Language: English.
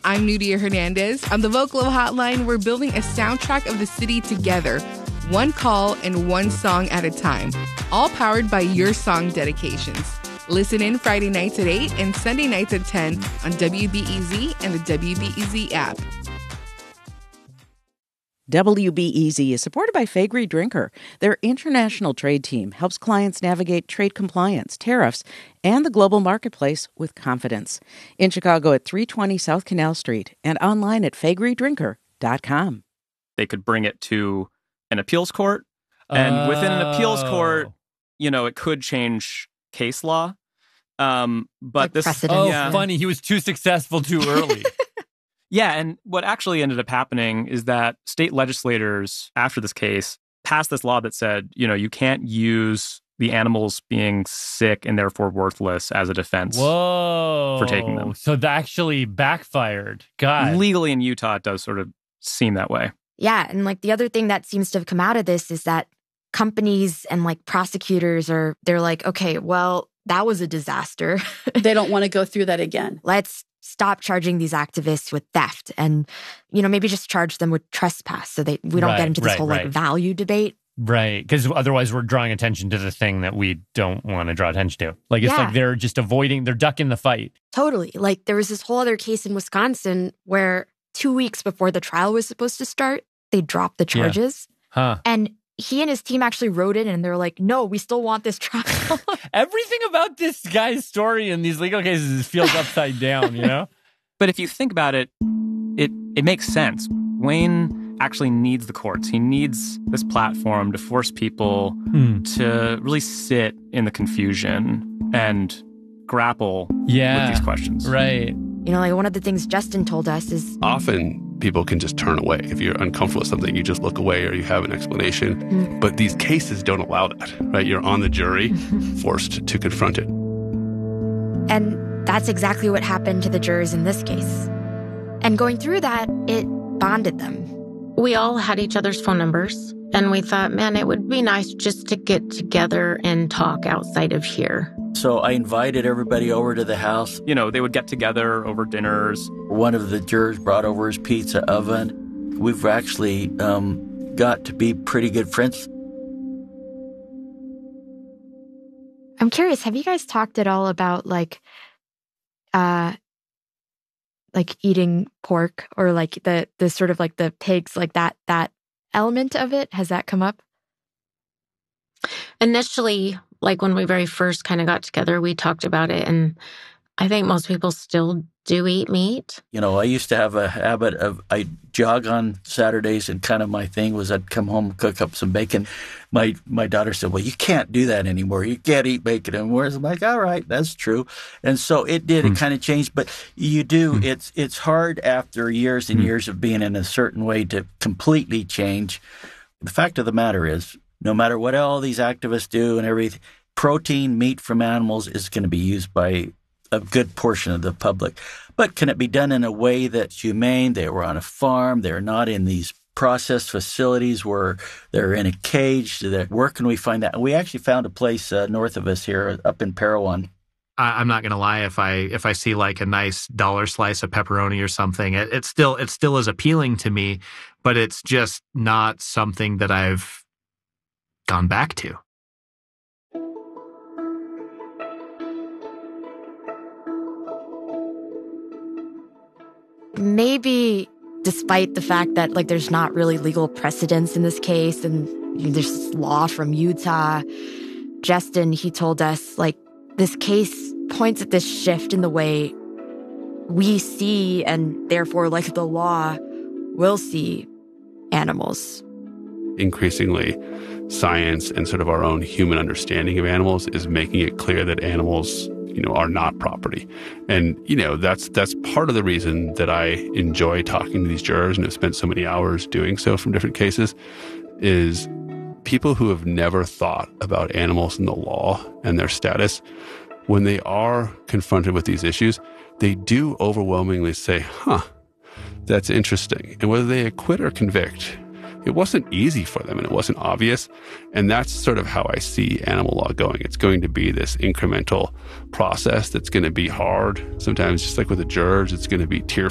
I'm Nudia Hernandez. On the Vocalo Hotline, we're building a soundtrack of the city together, one call and one song at a time, all powered by your song dedications. Listen in Friday nights at 8 and Sunday nights at 10 on WBEZ and the WBEZ app. WBEZ is supported by Faegre Drinker. Their international trade team helps clients navigate trade compliance, tariffs, and the global marketplace with confidence. In Chicago at 320 South Canal Street and online at faegredrinker.com. They could bring it to an appeals court, and within an appeals court, it could change case law. But like this, precedent. Funny, he was too successful too early. Yeah, and what actually ended up happening is that state legislators, after this case, passed this law that said, you can't use the animals being sick and therefore worthless as a defense for taking them. So that actually backfired. God. Legally in Utah, it does sort of seem that way. Yeah, and the other thing that seems to have come out of this is that companies and prosecutors they're like, okay, well, that was a disaster. They don't want to go through that again. Let's stop charging these activists with theft and, maybe just charge them with trespass so we don't get into this whole value debate. Right, because otherwise we're drawing attention to the thing that we don't want to draw attention to. It's they're just they're ducking the fight. Totally. There was this whole other case in Wisconsin where 2 weeks before the trial was supposed to start, they dropped the charges. Yeah. Huh. And he and his team actually wrote in and they're like, no, we still want this trial. Everything about this guy's story in these legal cases feels upside down, But if you think about it, it makes sense. Wayne actually needs the courts. He needs this platform to force people to really sit in the confusion and grapple with these questions. Right. One of the things Justin told us is often people can just turn away. If you're uncomfortable with something, you just look away or you have an explanation. But these cases don't allow that, right? You're on the jury, forced to confront it. And that's exactly what happened to the jurors in this case. And going through that, it bonded them. We all had each other's phone numbers, and we thought, man, it would be nice just to get together and talk outside of here. So I invited everybody over to the house. They would get together over dinners. One of the jurors brought over his pizza oven. We've actually got to be pretty good friends. I'm curious, have you guys talked at all about eating pork or the sort of the pigs, that element of it? Has that come up? Initially, when we very first kind of got together, we talked about it, and I think most people still do eat meat. I used to have a habit of, I jog on Saturdays, and kind of my thing was I'd come home and cook up some bacon. My daughter said, well, you can't do that anymore. You can't eat bacon anymore. I'm like, all right, that's true. And so it did. It kind of changed. But you do. It's hard after years and years of being in a certain way to completely change. The fact of the matter is, no matter what all these activists do and everything, protein, meat from animals is going to be used by a good portion of the public. But can it be done in a way that's humane? They were on a farm. They're not in these processed facilities where they're in a cage. Where can we find that? And we actually found a place north of us here up in Parowan. I'm not going to lie. If I see a nice dollar slice of pepperoni or something, it still is appealing to me, but it's just not something that I've gone back to. Maybe despite the fact that there's not really legal precedence in this case and there's this law from Utah, Justin, he told us this case points at this shift in the way we see and therefore the law will see animals. Increasingly, science and sort of our own human understanding of animals is making it clear that animals, are not property. And, that's part of the reason that I enjoy talking to these jurors and have spent so many hours doing so from different cases is people who have never thought about animals in the law and their status, when they are confronted with these issues, they do overwhelmingly say, that's interesting. And whether they acquit or convict, it wasn't easy for them and it wasn't obvious. And that's sort of how I see animal law going. It's going to be this incremental process that's going to be hard. Sometimes, just like with the jurors, it's going to be tear